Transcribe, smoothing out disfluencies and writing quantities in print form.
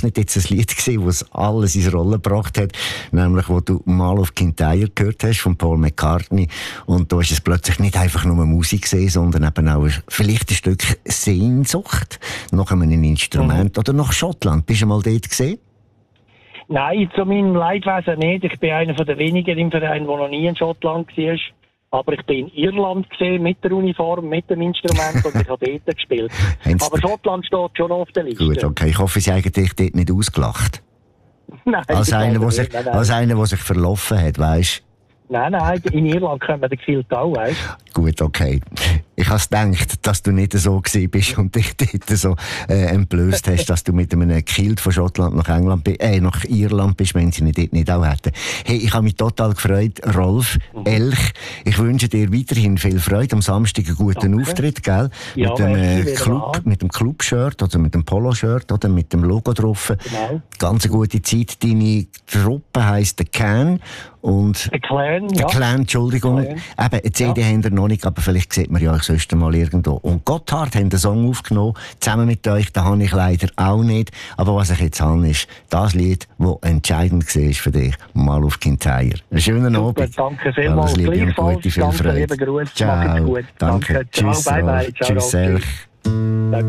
ausgerechnet jetzt ein Lied gewesen, das alles ins Rollen gebracht hat, nämlich wo du mal auf Kintyre gehört hast von Paul McCartney, und da ist es plötzlich nicht einfach nur Musik gewesen, sondern eben auch vielleicht ein Stück Sehnsucht nach einem Instrument oder nach Schottland. Bist du mal dort gewesen? Nein, zu meinem Leidwesen nicht. Ich bin einer der wenigen im Verein, der noch nie in Schottland war. Aber ich bin in Irland gesehen, mit der Uniform, mit dem Instrument, und ich habe dort gespielt. Aber Schottland steht schon auf der Liste. Gut, okay. Ich hoffe, Sie haben dich dort nicht ausgelacht. Nein, als einer, der sich verlaufen hat, weisst du? Nein, in Irland können wir gefühlt auch, weißt du? Gut, okay. Ich habe gedacht, dass du nicht so gewesen bist und dich dort so entblößt hast, dass du mit einem Kilt von Schottland nach nach Irland bist, wenn sie ihn dort nicht auch hätten. Hey, ich habe mich total gefreut, Rolf Elch. Ich wünsche dir weiterhin viel Freude. Am Samstag einen guten Auftritt, gell? Ja, mit dem Club-Shirt oder mit dem Polo-Shirt oder mit dem Logo drauf. Genau. Ganz eine gute Zeit. Deine Truppe heisst The Can. Und The Clan, ja. The Clan, Entschuldigung. Eben, eine CD haben wir noch nicht, aber vielleicht sieht man ja euch sonst mal irgendwo. Und Gotthard haben einen Song aufgenommen, zusammen mit euch. Den habe ich leider auch nicht. Aber was ich jetzt habe, ist das Lied, das entscheidend war für dich. Mal auf Kintyre. Einen schönen Abend. Danke vielmals. Alles Liebe und gute, viel Freude. Liebe Grüße. Ciao. Gut. Danke. Ciao. Tschüss. Bye bye. Ciao. Tschüss, Elch.